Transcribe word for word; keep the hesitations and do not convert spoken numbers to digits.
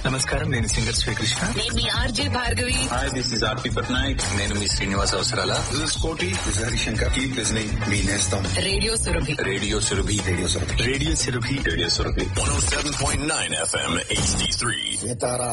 నమస్కారం, నేను సింగర్ శ్రీకృష్ణ. నేను మీ RJ Bhargavi. Hi, this is ఆర్పి పట్నాయక్. నేను మీ శ్రీనివాస్ అవసరాల. This is Koti. This is Harishankar. Keep listening. మీ నేస్తం radio Surabhi. Radio Surabhi. Radio Surabhi. Radio Surabhi. Radio Surabhi. one oh seven point nine F M H D three.